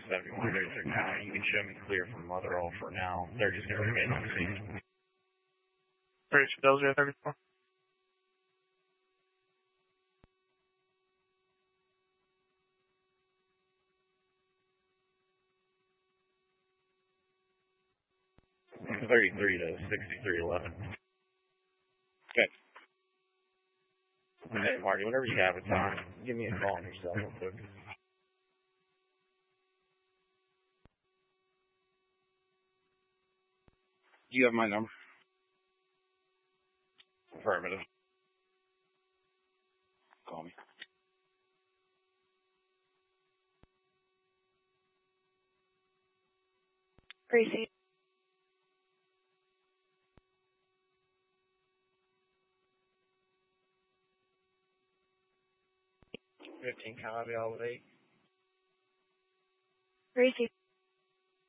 7136 County. You can show me clear from Motherwell for now. They're just going to remain on scene. 34. 33 to 6311. Okay. Hey, Marty, whenever you have a time, give me a call on your cell real quick. Do you have my number? Affirmative. Call me. Gracie. Copy all of 8. Gracie.